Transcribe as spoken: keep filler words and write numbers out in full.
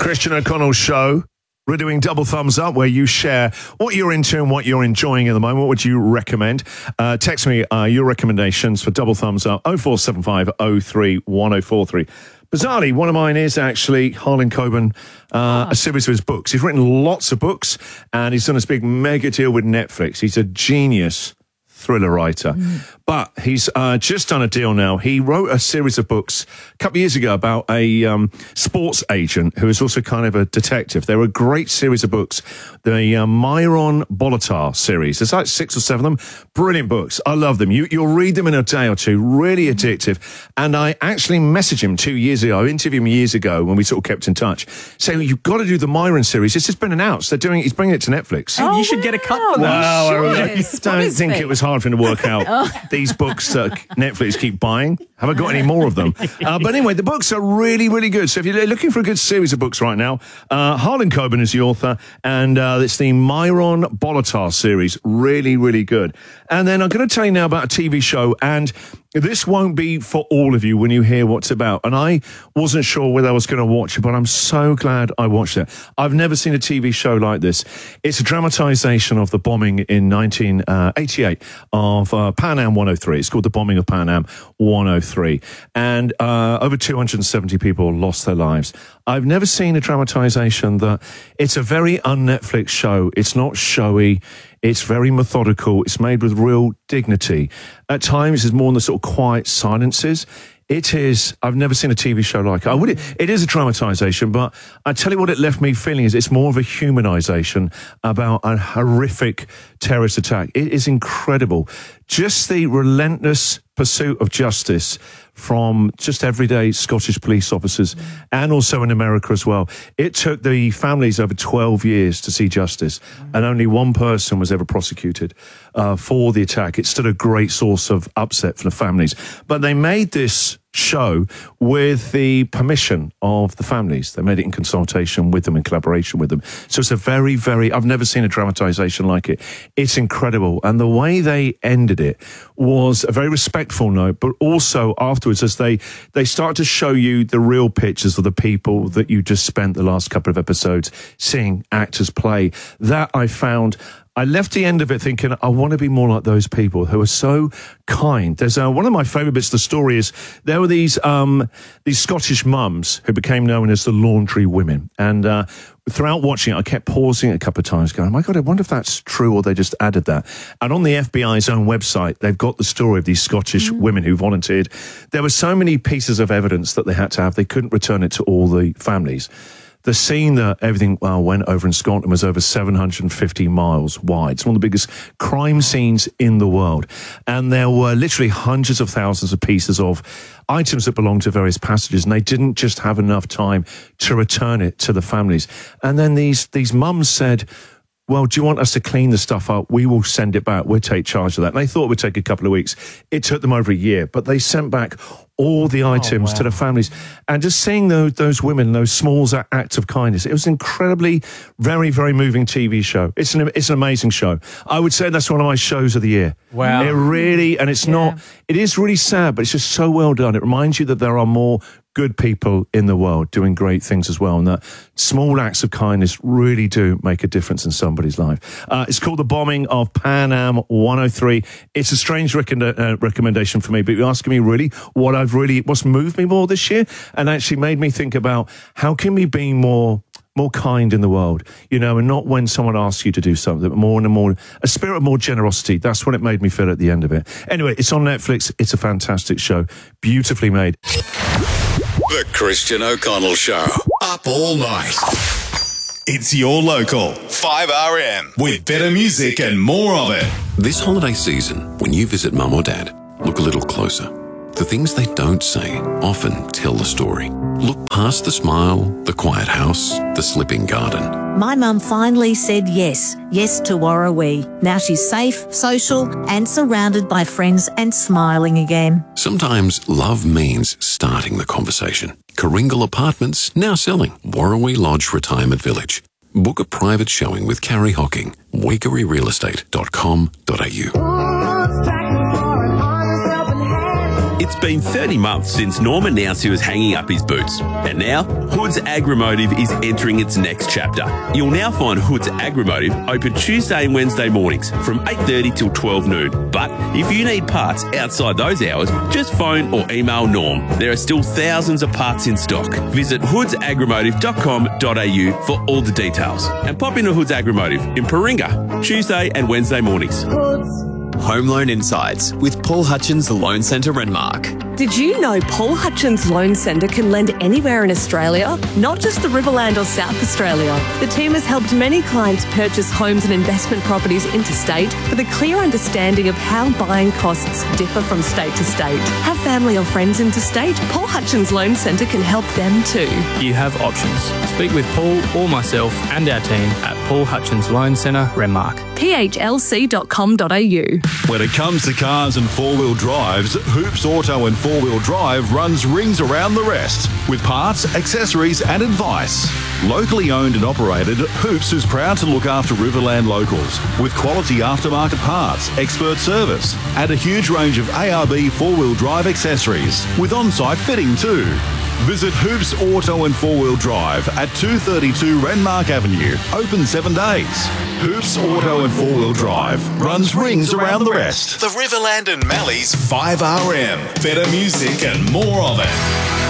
Christian O'Connell Show. We're doing Double Thumbs Up, where you share what you're into and what you're enjoying at the moment. What would you recommend? Uh, text me uh, your recommendations for Double Thumbs Up, oh four seven five oh three one oh four three. Bizarrely, one of mine is actually Harlan Coben, uh, oh. a series of his books. He's written lots of books, and he's done this big mega deal with Netflix. He's a genius thriller writer. Mm. But he's uh, just done a deal now. He wrote a series of books a couple of years ago about a um, sports agent who is also kind of a detective. They were a great series of books. The uh, Myron Bolitar series. There's like six or seven of them. Brilliant books. I love them. You, you'll read them in a day or two. Really addictive. And I actually messaged him two years ago. I interviewed him years ago when we sort of kept in touch, saying, you've got to do the Myron series. It's just been announced. They're doing it. He's bringing it to Netflix. Oh, you should wow. get a cut for that. Wow, Sure I is. don't think it was hard for him to work out oh. these books that Netflix keep buying. Have I got any more of them? Uh, but anyway, the books are really, really good. So if you're looking for a good series of books right now, uh, Harlan Coben is the author, and uh, it's the Myron Bolitar series. Really, really good. And then I'm going to tell you now about a T V show, and this won't be for all of you when you hear what's about. And I wasn't sure whether I was going to watch it, but I'm so glad I watched it. I've never seen a T V show like this. It's a dramatization of the bombing in nineteen eighty-eight of uh, Pan Am one oh three. It's called The Bombing of Pan Am one oh three. And uh, over two hundred seventy people lost their lives. I've never seen a dramatization that it's a very un-Netflix show. It's not showy. It's very methodical. It's made with real dignity. At times, it's more in the sort of quiet silences. It is, I've never seen a T V show like it. I would, it is a dramatization, but I tell you what it left me feeling is it's more of a humanization about a horrific terrorist attack. It is incredible. Just the relentless pursuit of justice from just everyday Scottish police officers mm. and also in America as well. It took the families over twelve years to see justice, mm. and only one person was ever prosecuted uh, for the attack. It's still a great source of upset for the families. But they made this show with the permission of the families. They made it in consultation with them, in collaboration with them. So it's a very, very, I've never seen a dramatization like it. It's incredible. And the way they ended it was a very respectful note, but also afterwards, as they, they start to show you the real pictures of the people that you just spent the last couple of episodes seeing actors play. That I found, I left the end of it thinking, I want to be more like those people who are so kind. There's uh, one of my favourite bits of the story is there were these um, these Scottish mums who became known as the laundry women. And uh, throughout watching it, I kept pausing it a couple of times going, oh my God, I wonder if that's true or they just added that. And on the F B I's own website, they've got the story of these Scottish mm. women who volunteered. There were so many pieces of evidence that they had to have. They couldn't return it to all the families. The scene that everything well, went over in Scotland was over seven hundred fifty miles wide. It's one of the biggest crime scenes in the world. And there were literally hundreds of thousands of pieces of items that belonged to various passages, and they didn't just have enough time to return it to the families. And then these, these mums said, well, do you want us to clean the stuff up? We will send it back. We'll take charge of that. And they thought it would take a couple of weeks. It took them over a year, but they sent back all the items oh, wow. to the families. And just seeing those, those women, those small acts of kindness, it was an incredibly, very, very moving T V show. It's an, it's an amazing show. I would say that's one of my shows of the year. Wow. It really, and it's yeah. not, it is really sad, but it's just so well done. It reminds you that there are more good people in the world doing great things as well, and that small acts of kindness really do make a difference in somebody's life. Uh, it's called The Bombing of Pan Am one oh three. It's a strange rec- uh, recommendation for me, but you're asking me really what I've really, what's moved me more this year and actually made me think about how can we be more more kind in the world, you know, and not when someone asks you to do something, but more and more, a spirit of more generosity. That's what it made me feel at the end of it. Anyway, it's on Netflix. It's a fantastic show. Beautifully made. The Christian O'Connell Show. Up all night. It's your local five R M with better music and more of it. This holiday season, when you visit mum or dad, look a little closer. The things they don't say often tell the story. Look past the smile, the quiet house, the slipping garden. My mum finally said yes, yes to Warrawee. Now she's safe, social and surrounded by friends and smiling again. Sometimes love means starting the conversation. Karingal Apartments now selling Warrawee Lodge Retirement Village. Book a private showing with Carrie Hocking, weekery real estate dot com dot a u. It's been thirty months since Norm announced he was hanging up his boots. And now, Hood's Agromotive is entering its next chapter. You'll now find Hood's Agromotive open Tuesday and Wednesday mornings from eight thirty till twelve noon. But if you need parts outside those hours, just phone or email Norm. There are still thousands of parts in stock. Visit hoods agromotive dot com dot a u for all the details. And pop into Hood's Agromotive in Paringa, Tuesday and Wednesday mornings. Home Loan Insights with Paul Hutchins Loan Centre Renmark. Did you know Paul Hutchins Loan Centre can lend anywhere in Australia, not just the Riverland or South Australia? The team has helped many clients purchase homes and investment properties interstate with a clear understanding of how buying costs differ from state to state. Have family or friends interstate? Paul Hutchins Loan Centre can help them too. You have options. Speak with Paul or myself and our team at Paul Hutchins Loan Centre Renmark. p h l c dot com dot a u. When it comes to cars and four-wheel drives, Hoops Auto and Four-Wheel Drive runs rings around the rest with parts, accessories and advice. Locally owned and operated, Hoops is proud to look after Riverland locals with quality aftermarket parts, expert service and a huge range of A R B four-wheel drive accessories with on-site fitting too. Visit Hoops Auto and Four-Wheel Drive at two thirty-two Renmark Avenue, open seven days. Hoops Auto and Four-Wheel Drive runs rings around the rest. The Riverland and Mallee's five R M. Better music and more of it.